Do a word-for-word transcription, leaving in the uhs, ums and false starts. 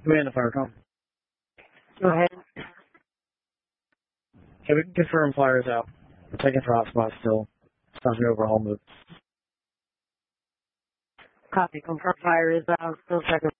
Command the fire com. Go ahead. Okay, we can confirm fire is out. We're taking for hotspot still. It's not an overhaul move. Copy. Confirm fire is out. Still checking